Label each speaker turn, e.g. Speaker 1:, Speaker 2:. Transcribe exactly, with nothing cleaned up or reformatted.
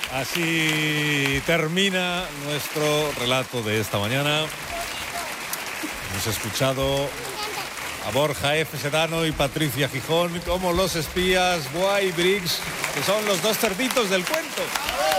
Speaker 1: Así termina nuestro relato de esta mañana. Hemos escuchado a Borja F. Sedano y Patricia Gijón como los espías Buah y Briggs, que son los dos cerditos del cuento.